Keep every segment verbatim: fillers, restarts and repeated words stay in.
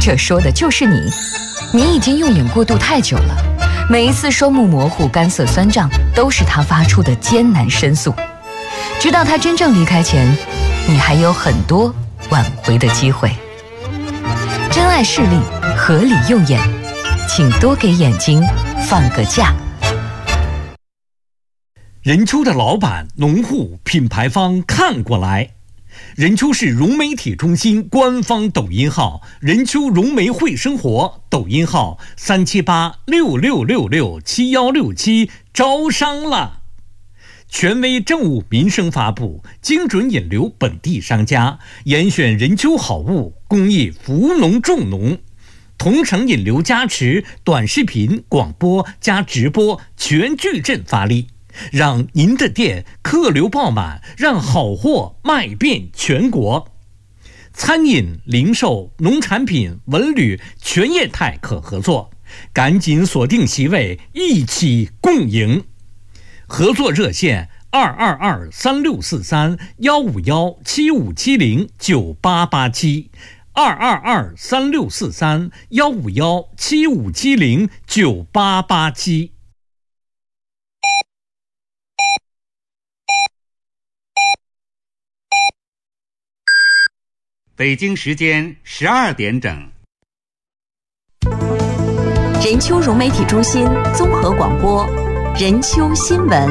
这说的就是你。你已经用眼过度太久了，每一次双目模糊、干涩酸胀，都是他发出的艰难申诉。直到他真正离开前，你还有很多挽回的机会。珍爱视力，合理用眼，请多给眼睛放个假。 任丘的老板、农户、品牌方看过来。任丘市融媒体中心官方抖音号任丘融媒会生活，抖音号三七八六六六六七幺六七，招商了。权威政务民生发布，精准引流本地商家，严选任丘好物，公益扶农助农，同城引流加持，短视频、广播加直播全矩阵发力，让您的店客流爆满，让好货卖遍全国。餐饮、零售、农产品、文旅全业态可合作，赶紧锁定席位，一起共赢。合作热线二二二三六四三幺五幺七五七零九八八七，二二二三六四三幺五幺七五七零九八八七。 北京时间十二点整。 任丘融媒体中心综合广播，任丘新闻。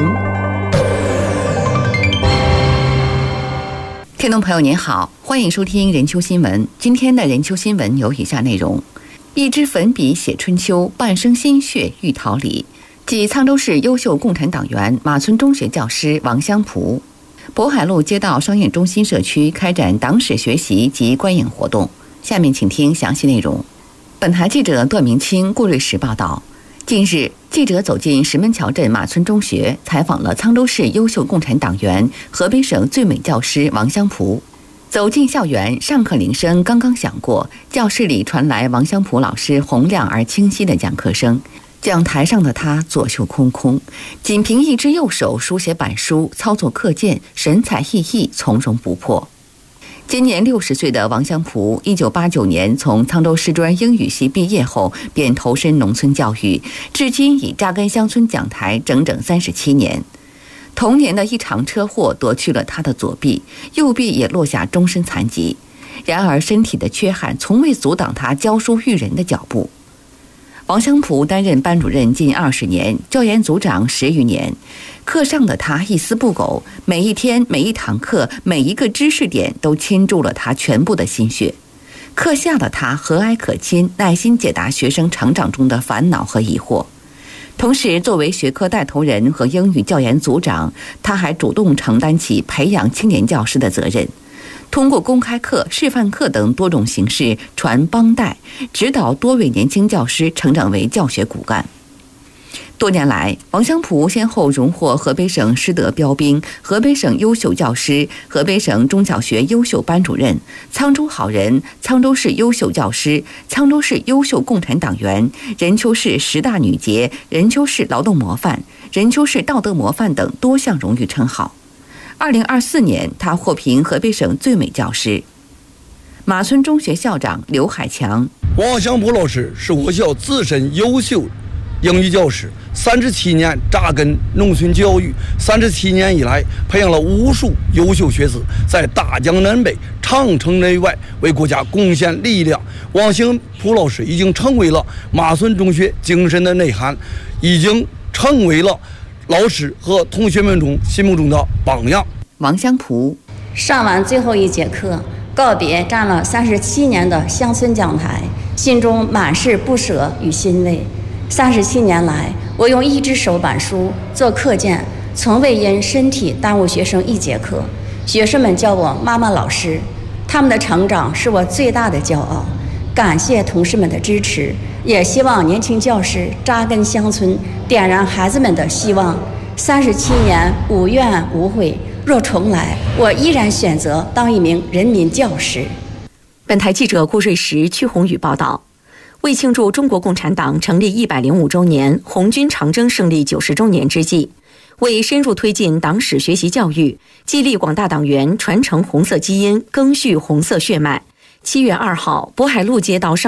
听众朋友您好，欢迎收听任丘新闻。今天的任丘新闻有以下内容：一支粉笔写春秋，半生心血育桃李。继沧州市优秀共产党员、马村中学教师王香蒲。渤海路街道商业中心社区开展党史学习及观影活动。下面请听详细内容。本台记者段明清、顾瑞石报道。近日，记者走进石门桥镇马村中学，采访了沧州市优秀共产党员、河北省最美教师王香蒲。走进校园，上课铃声刚刚响过，教室里传来王香蒲老师洪亮而清晰的讲课声。讲台上的他左袖空空，仅凭一只右手书写板书，操作课件，神采奕奕，从容不迫。今年六十岁的王香蒲，一九八九年从沧州师专英语系毕业后，便投身农村教育，至今已扎根乡村讲台整整三十七年。童年的一场车祸夺去了他的左臂，右臂也落下终身残疾。然而，身体的缺憾从未阻挡他教书育人的脚步。王香蒲担任班主任近二十年，教研组长十余年。课上的他一丝不苟，每一天、每一堂课、每一个知识点都倾注了他全部的心血。课下的他和蔼可亲，耐心解答学生成长中的烦恼和疑惑。同时，作为学科带头人和英语教研组长，他还主动承担起培养青年教师的责任。通过公开课、示范课等多种形式传帮带，指导多位年轻教师成长为教学骨干。多年来，王香蒲先后荣获河北省师德标兵、河北省优秀教师、河北省中小学优秀班主任、沧州好人、沧州市优秀教师、沧州市优秀共产党员、任丘市十大女杰、任丘市劳动模范、任丘市道德模范等多项荣誉称号。二零二四年，他获评河北省最美教师。马村中学校长刘海强： 王香蒲老师是我校资深优秀英语教师，三十七年扎根农村教育，三十七年以来培养了无数优秀学子，在大江南北、长城内外为国家贡献力量。王香蒲老师已经成为了马村中学精神的内涵，已经成为了老师和同学们中心目中的榜样。 王香蒲上完最后一节课，告别站了三十七年的乡村讲台，心中满是不舍与欣慰。三十七年来，我用一只手板书做课件，从未因身体耽误学生一节课。学生们叫我妈妈老师，他们的成长是我最大的骄傲。感谢同事们的支持，也希望年轻教师扎根乡村，点燃孩子们的希望。三十七年无怨无悔，若重来，我依然选择当一名人民教师。 本台记者顾瑞石、屈宏宇报道。为庆祝中国共产党成立一百零五周年、红军长征胜利九十周年之际，为深入推进党史学习教育，激励广大党员传承红色基因、赓续红色血脉，七月二号，渤海路街道商